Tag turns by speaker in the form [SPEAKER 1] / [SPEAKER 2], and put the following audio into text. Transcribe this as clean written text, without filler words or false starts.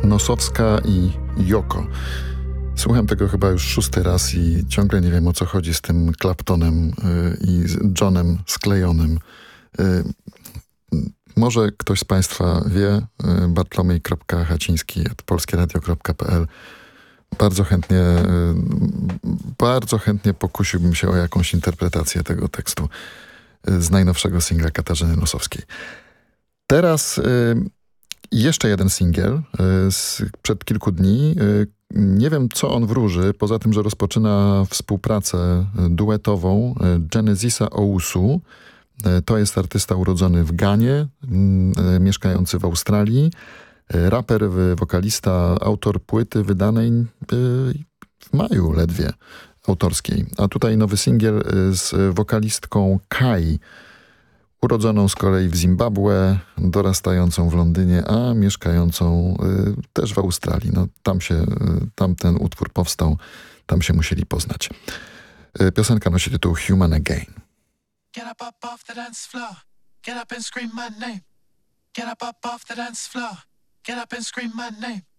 [SPEAKER 1] Nosowska i Yoko. Słucham tego chyba już 6. raz i ciągle nie wiem, o co chodzi z tym Claptonem i z Johnem sklejonym. Może ktoś z Państwa wie, bartlomiej.haciński@polskieradio.pl. Bardzo chętnie pokusiłbym się o jakąś interpretację tego tekstu z najnowszego singla Katarzyny Nosowskiej. Teraz jeszcze jeden singiel sprzed kilku dni. Nie wiem, co on wróży, poza tym, że rozpoczyna współpracę duetową Genesisa Owusu. To jest artysta urodzony w Ganie, mieszkający w Australii. Raper, wokalista, autor płyty wydanej w maju ledwie autorskiej. A tutaj nowy singiel z wokalistką Kai, urodzoną z kolei w Zimbabwe, dorastającą w Londynie, a mieszkającą też w Australii. No, tam ten utwór powstał, tam się musieli poznać. Piosenka nosi tytuł Human Again.
[SPEAKER 2] Get up off the dance floor. Get up and scream my name. Get up off the dance floor. Get up and scream my name.